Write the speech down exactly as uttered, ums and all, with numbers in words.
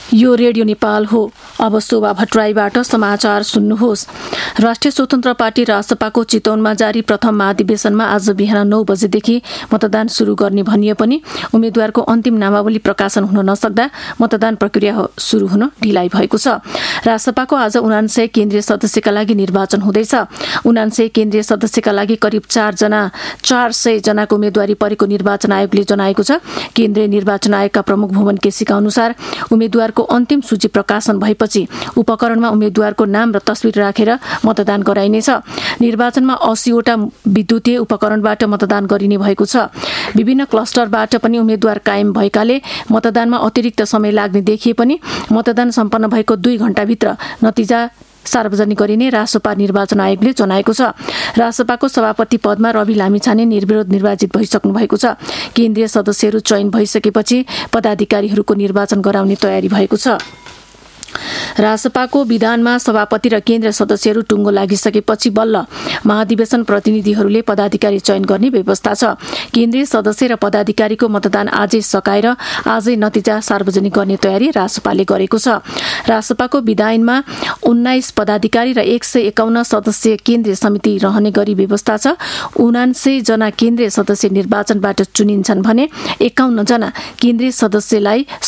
यो रेडियो नेपाल हो। अब शोभा भट्टराईबाट समाचार सुन्नुहोस्। राष्ट्रिय स्वतन्त्र पार्टी रासपाको चितवनमा जारी प्रथम महाधिवेशनमा आज बिहान नौ बजेदेखि मतदान शुरू गर्ने भनिए पनि उम्मेद्वारको अन्तिम नामावली प्रकाशन हुन नसक्दा मतदान प्रक्रिया शुरू हुन ढिलाइ भएको छ। रासपाको आज उनान्सय केन्द्रीय सदस्यका लागि निर्वाचन हुँदैछ। उनान्सय केन्द्रीय सदस्यका लागि करिब चार जना चार सय जनाको उम्मेद्वारी परेको निर्वाचन आयोगले जनाएको छ। केन्द्रीय निर्वाचन आयोगका प्रमुख भुवन केसीका अनुसार उम्मेद्वारको अन्तिम सूची प्रकाशन भएपछि उपकरणमा उम्मेद्वारको नाम र तस्बिर राखेर मतदान गराइनेछ। निर्वाचनमा अस्सीवटा विद्युतीय उपकरणबाट मतदान गरिने भएको छ। विभिन्न क्लस्टरबाट पनि उम्मेद्वार कायम भएकाले मतदानमा अतिरिक्त समय लाग्ने देखिए पनि मतदान सम्पन्न भएको दुई घण्टाभित्र नतिजा सार्वजनिक गरिने रासपा निर्वाचन आयोगले जनाएको छ। रासपाको सभापति पदमा रवि लामिछाने निर्विरोध निर्वाचित भइसक्नु भएको छ। केन्द्रीय सदस्यहरू चयन भइसकेपछि पदाधिकारीहरूको निर्वाचन गराउने तयारी भएको छ। रासपाको विधानमा सभापति र केन्द्रीय सदस्यहरू टुङ्गो लागिसकेपछि बल्ल महाधिवेशन प्रतिनिधिहरूले पदाधिकारी चयन गर्ने व्यवस्था छ। केन्द्रीय सदस्य र पदाधिकारीको मतदान आजै सकाएर आजै नतिजा सार्वजनिक गर्ने तयारी रासपाले गरेको छ। रासपाको विधानमा उन्नाइस पदाधिकारी र एक सय एकाउन्न सदस्य केन्द्रीय समिति रहने गरी व्यवस्था छ। उनान्सय जना केन्द्रीय सदस्य निर्वाचनबाट चुनिन्छन् भने एकाउन्न जना केन्द्रीय सदस्यलाई